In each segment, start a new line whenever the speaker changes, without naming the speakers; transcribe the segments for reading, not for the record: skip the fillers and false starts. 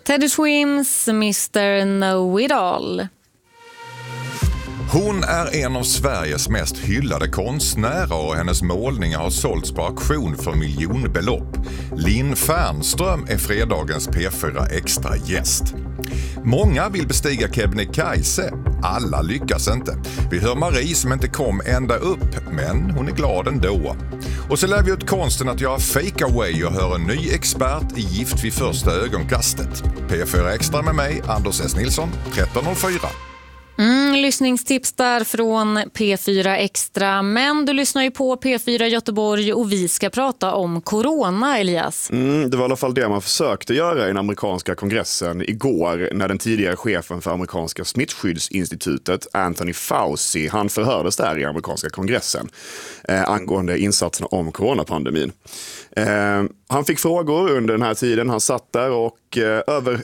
Teddy Swims, Mr. Know-It-All.
Hon är en av Sveriges mest hyllade konstnärer och hennes målningar har sålts på auktion för miljonbelopp. Linn Fernström är fredagens P4 Extra gäst. Många vill bestiga Kebnekaise. Alla lyckas inte. Vi hör Marie som inte kom ända upp, men hon är glad ändå. Och så lär vi ut konsten att göra fake away och hör en ny expert i Gift vid första ögonkastet. P4 Extra med mig, Anders S. Nilsson, 13.04.
Lyssningstips där från P4 Extra. Men du lyssnar ju på P4 Göteborg och vi ska prata om corona, Elias.
Det var i alla fall det man försökte göra i den amerikanska kongressen igår när den tidigare chefen för amerikanska smittskyddsinstitutet, Anthony Fauci, han förhördes där i amerikanska kongressen angående insatserna om coronapandemin. Han fick frågor under den här tiden, han satt där och över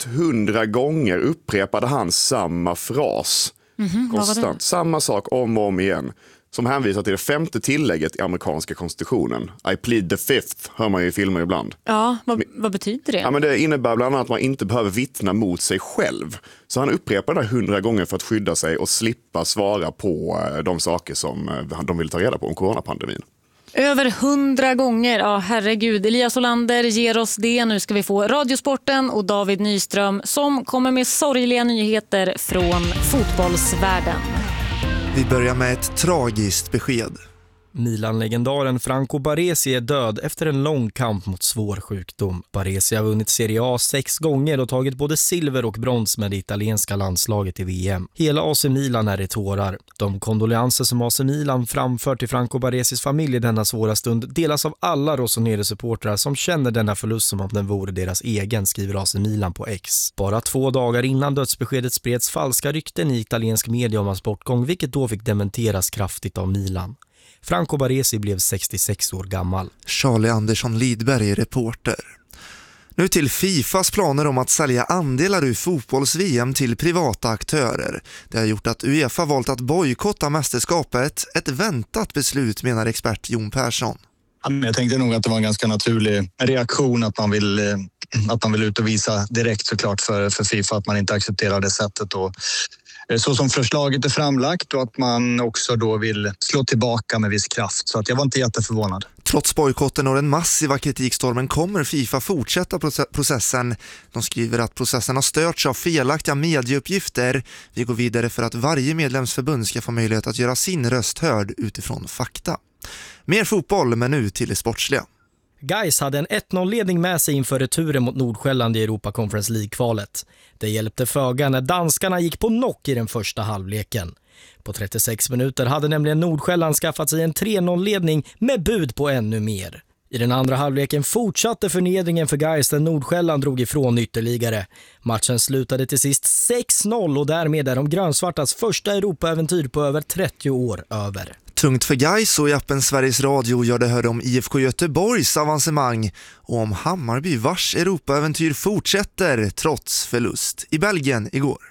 100 gånger upprepade han samma fras. Konstant, samma sak om och om igen. Som hänvisar till det 5:e tillägget i amerikanska konstitutionen. I plead the 5th, hör man ju i filmer ibland.
Ja, vad betyder det?
Ja, men det innebär bland annat att man inte behöver vittna mot sig själv. Så han upprepar det 100 gånger för att skydda sig och slippa svara på de saker som de vill ta reda på om coronapandemin.
Över 100 gånger, ja herregud. Elias Olander ger oss det. Nu ska vi få Radiosporten och David Nyström som kommer med sorgliga nyheter från fotbollsvärlden.
Vi börjar med ett tragiskt besked.
Milan-legendaren Franco Baresi är död efter en lång kamp mot svår sjukdom. Baresi har vunnit Serie A 6 gånger och tagit både silver och brons med det italienska landslaget i VM. Hela AC Milan är i tårar. De kondolenser som AC Milan framför till Franco Baresis familj i denna svåra stund delas av alla Rossoneri-supportrar som känner denna förlust som om den vore deras egen, skriver AC Milan på X. Bara 2 dagar innan dödsbeskedet spreds falska rykten i italiensk media om hans bortgång, vilket då fick dementeras kraftigt av Milan. Franco Baresi blev 66 år gammal.
Charlie Andersson Lidberg är reporter. Nu till Fifas planer om att sälja andelar ur fotbolls-VM till privata aktörer. Det har gjort att UEFA valt att bojkotta mästerskapet. Ett väntat beslut, menar expert Jon Persson.
Jag tänkte nog att det var en ganska naturlig reaktion att man vill ut och visa direkt såklart för FIFA att man inte accepterar det sättet och så som förslaget är framlagt och att man också då vill slå tillbaka med viss kraft. Så att jag var inte jätteförvånad.
Trots bojkotten och den massiva kritikstormen kommer FIFA fortsätta processen. De skriver att processen har störts av felaktiga medieuppgifter. Vi går vidare för att varje medlemsförbund ska få möjlighet att göra sin röst hörd utifrån fakta. Mer fotboll, men nu till det sportsliga.
Gais hade en 1-0-ledning med sig inför returen mot Nordsjälland i Europa Conference League-kvalet. Det hjälpte föga när danskarna gick på knock i den första halvleken. På 36 minuter hade nämligen Nordsjälland skaffat sig en 3-0-ledning med bud på ännu mer. I den andra halvleken fortsatte förnedringen för Gais där Nordsjälland drog ifrån ytterligare. Matchen slutade till sist 6-0 och därmed är de grönsvartas första Europa-äventyr på över 30 år över.
Tungt för Gais och i appen Sveriges Radio gör det hör om IFK Göteborgs avancemang och om Hammarby vars Europa-äventyr fortsätter trots förlust i Belgien igår.